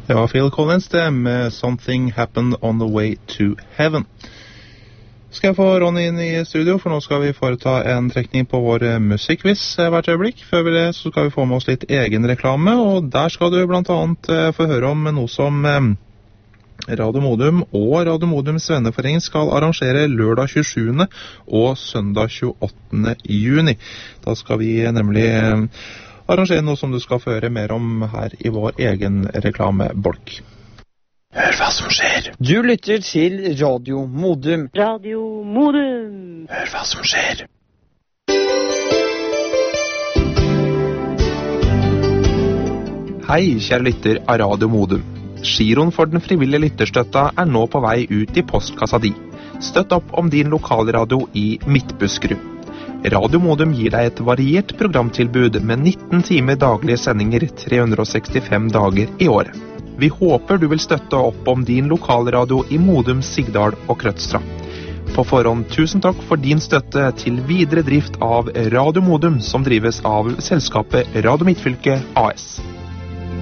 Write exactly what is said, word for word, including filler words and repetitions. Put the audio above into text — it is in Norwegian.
Det var Phil Collins det med Something Happened on the Way to Heaven. Skal jeg få Ronny inn i studio, for nå skal vi foreta en trekning på vår musikkviss hvert øyeblikk. Før vi det så skal vi få med oss litt egen reklame, og der skal du blant annet få høre om noe som Radio Modum og Radio Modums venneforening skal arrangere lørdag tjuesjuende og søndag tjueåttende juni. Da skal vi nemlig arrangere noe som du skal få høre mer om her i vår egen reklamebolk. Hør hva som skjer. Du lytter til Radio Modum. Radio Modum. Hør hva som skjer. Hei, kjære lytter av Radio Modum. Giroen for den frivillige lytterstøtta er nå på vei ut i postkassa di. Støtt opp om din lokalradio i Midtbuskerud. Radio Modum gir deg et variert programtilbud med nitten timer daglige sendinger tre hundre sekstifem dager i året. Vi håper du vil støtte opp om din lokalradio i Modum, Sigdal og Krødstra. På forhånd tusen takk for din støtte til videre drift av Radio Modum, som drives av selskapet Radio Midtfylke A S.